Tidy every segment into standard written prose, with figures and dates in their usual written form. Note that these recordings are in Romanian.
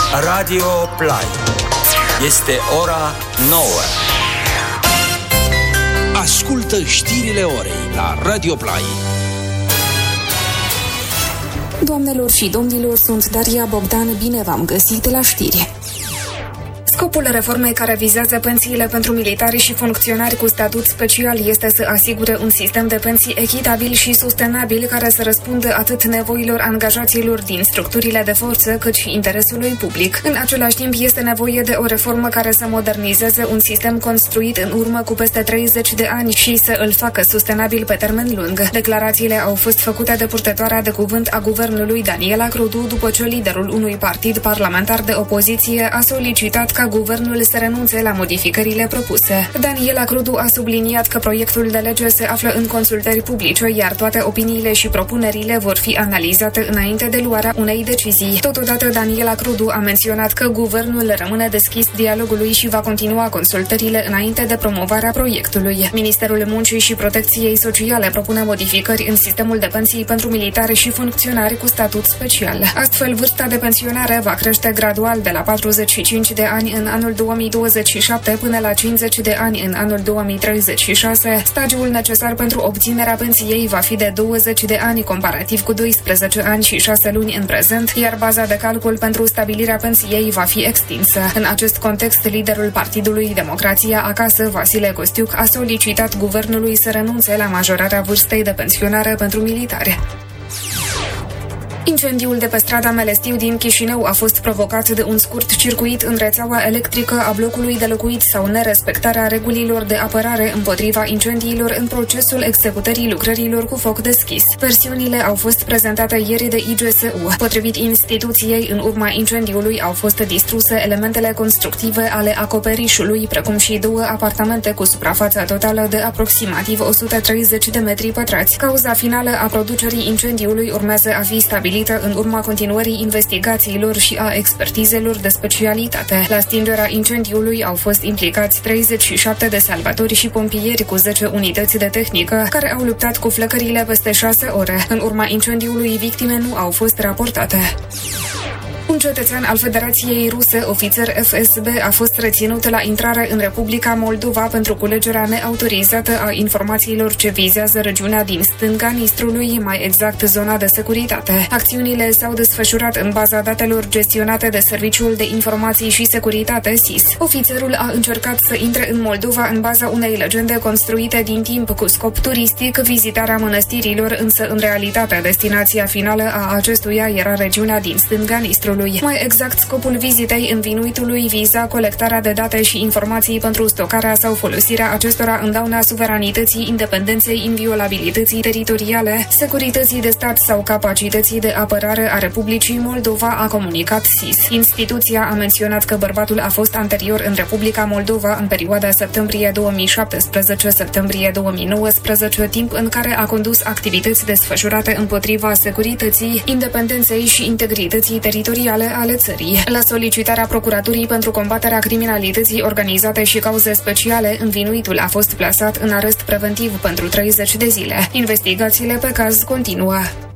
Radio Play. Este ora 9. Ascultă știrile orei la Radio Play. Doamnelor și domnilor, sunt Daria Bogdan, bine v-am găsit la știri. Scopul reformei care vizează pensiile pentru militari și funcționari cu statut special este să asigure un sistem de pensii echitabil și sustenabil care să răspundă atât nevoilor angajaților din structurile de forță, cât și interesului public. În același timp, este nevoie de o reformă care să modernizeze un sistem construit în urmă cu peste 30 de ani și să îl facă sustenabil pe termen lung. Declarațiile au fost făcute de purtătoarea de cuvânt a guvernului Daniela Crudu după ce liderul unui partid parlamentar de opoziție a solicitat ca guvernul să renunțe la modificările propuse. Daniela Crudu a subliniat că proiectul de lege se află în consultări publice, iar toate opiniile și propunerile vor fi analizate înainte de luarea unei decizii. Totodată, Daniela Crudu a menționat că guvernul rămâne deschis dialogului și va continua consultările înainte de promovarea proiectului. Ministerul Muncii și Protecției Sociale propune modificări în sistemul de pensii pentru militari și funcționari cu statut special. Astfel, vârsta de pensionare va crește gradual de la 45 de ani în anul 2027 până la 50 de ani în anul 2036. Stagiul necesar pentru obținerea pensiei va fi de 20 de ani comparativ cu 12 ani și 6 luni în prezent, iar baza de calcul pentru stabilirea pensiei va fi extinsă. În acest context, liderul Partidului Democrația Acasă, Vasile Costiuc, a solicitat guvernului să renunțe la majorarea vârstei de pensionare pentru militari. Incendiul de pe strada Melestiu din Chișinău a fost provocat de un scurt circuit în rețeaua electrică a blocului de locuit sau nerespectarea regulilor de apărare împotriva incendiilor în procesul executării lucrărilor cu foc deschis. Versiunile au fost prezentate ieri de IGSU. Potrivit instituției, în urma incendiului au fost distruse elementele constructive ale acoperișului, precum și 2 apartamente cu suprafața totală de aproximativ 130 de metri pătrați. Cauza finală a producerii incendiului urmează a fi stabilită în urma continuării investigațiilor și a expertizelor de specialitate. La stingerea incendiului au fost implicați 37 de salvatori și pompieri cu 10 unități de tehnică care au luptat cu flăcările peste 6 ore. În urma incendiului, victime nu au fost raportate. Un cetățean al Federației Ruse, ofițer FSB, a fost reținut la intrare în Republica Moldova pentru culegerea neautorizată a informațiilor ce vizează regiunea din stânga Nistrului, mai exact zona de securitate. Acțiunile s-au desfășurat în baza datelor gestionate de Serviciul de Informații și Securitate SIS. Ofițerul a încercat să intre în Moldova în baza unei legende construite din timp cu scop turistic, vizitarea mănăstirilor, însă în realitate destinația finală a acestuia era regiunea din stânga Nistrului. Mai exact, scopul vizitei învinuitului viza colectarea de date și informații pentru stocarea sau folosirea acestora în dauna suveranității, independenței, inviolabilității teritoriale, securității de stat sau capacității de apărare a Republicii Moldova, a comunicat SIS. Instituția a menționat că bărbatul a fost anterior în Republica Moldova în perioada septembrie 2017-septembrie 2019, timp în care a condus activități desfășurate împotriva securității, independenței și integrității teritoriale ale țării. La solicitarea Procuraturii pentru combaterea criminalității organizate și cauze speciale, învinuitul a fost plasat în arest preventiv pentru 30 de zile. Investigațiile pe caz continuă.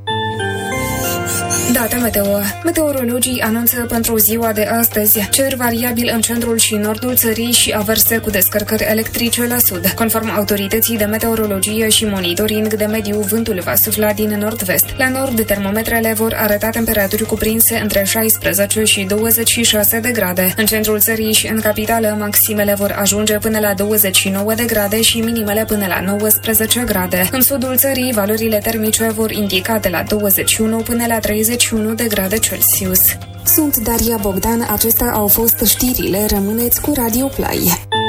Date meteo. Meteorologii anunță pentru ziua de astăzi cer variabil în centrul și nordul țării și averse cu descărcări electrice la sud. Conform autorității de meteorologie și monitoring de mediu, vântul va sufla din nord-vest. La nord, termometrele vor arăta temperaturi cuprinse între 16 și 26 de grade. În centrul țării și în capitală, maximele vor ajunge până la 29 de grade și minimele până la 19 grade. În sudul țării, valorile termice vor indica de la 21 până la 31 de grade Celsius. Sunt Daria Bogdan, acestea au fost știrile, rămâneți cu Radio Play.